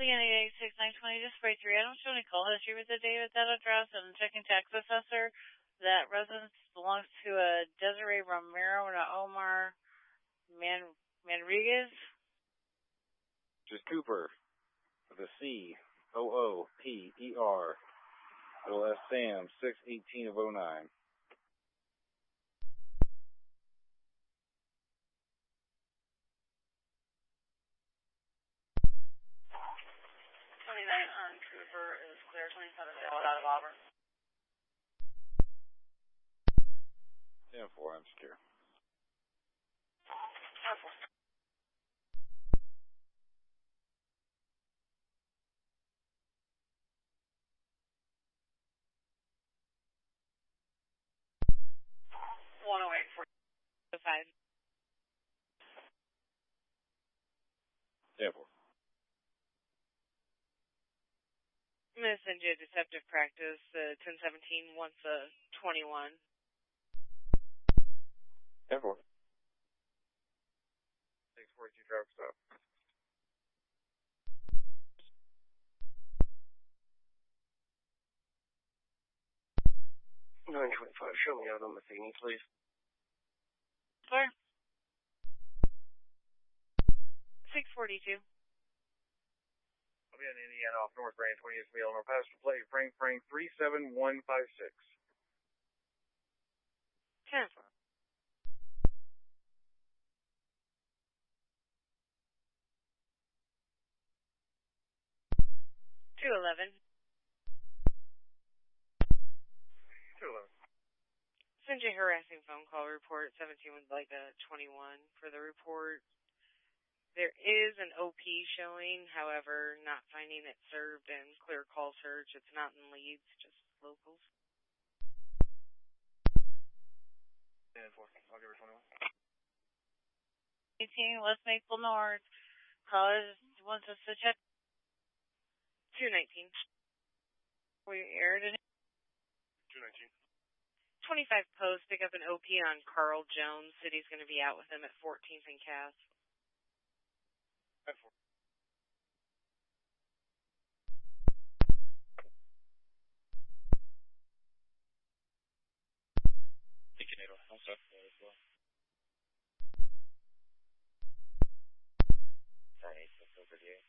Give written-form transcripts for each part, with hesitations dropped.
Beginning 86920 to spray 3. I don't show any call history with the David that address and checking tax assessor. That residence belongs to a Desiree Romero and a Omar Manriguez. Just Cooper with a COOPER. Little S Sam 618 of 09. Cooper is clear, 27 out of Auburn. 10-4, I'm secure. 10-4. Five. 10-4. I'm going to send you a deceptive practice. 1017 wants a 21. 10-4. 642 traffic stop. 925, show me out on Matheny, please. Clear. 642. I'll be on Indiana off North Brand 20th Wheel, North Passenger Plate, Frank 37156. 10-4. 211. 211. Send you a harassing phone call report. 17 would like a 21 for the report. There is an OP showing, however, not finding it served in clear call search. It's not in leads, just locals. 10-4. I'll give her 21. 18 West Maple North. Caller wants us to check. 219. We aired it. 219. 25 post, pick up an OP on Carl Jones. City's going to be out with him at 14th and Cass. 10-4. Tornado. I'll stop there as well. 98638.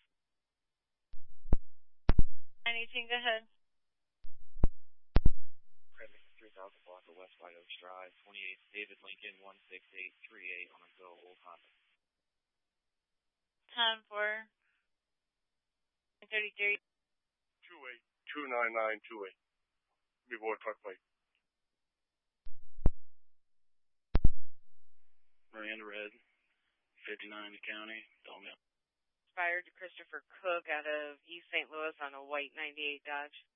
918, go ahead. 3000 block of West White Oaks Drive, 28 David Lincoln 16838 on a go old Honda. 10-4. 33. 29928. Before truck plate. Miranda Red, 59 the county, don't know. Expired to Christopher Cook out of East St. Louis on a white 98 Dodge.